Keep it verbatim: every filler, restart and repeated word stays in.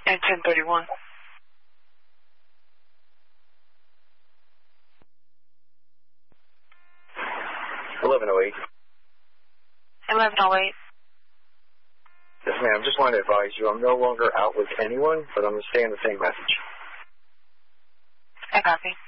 And ten thirty-one. eleven oh eight. eleven oh eight. Yes, ma'am. Just wanted to advise you I'm no longer out with anyone, but I'm staying the same message. I copy.